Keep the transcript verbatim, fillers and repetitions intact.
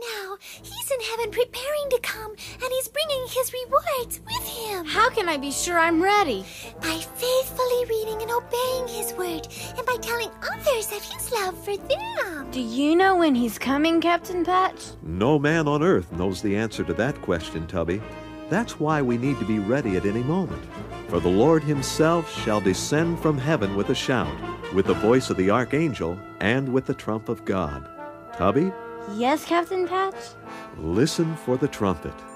now. He's in heaven preparing to come, and he's bringing his rewards with him. How can I be sure I'm ready? By faithfully reading and obeying his word, and by telling others of his love for them. Do you know when he's coming, Captain Patch? No man on earth knows the answer to that question, Tubby. That's why we need to be ready at any moment. For the Lord himself shall descend from heaven with a shout, with the voice of the archangel, and with the trump of God. Tubby, Yes, Captain Patch? listen for the trumpet.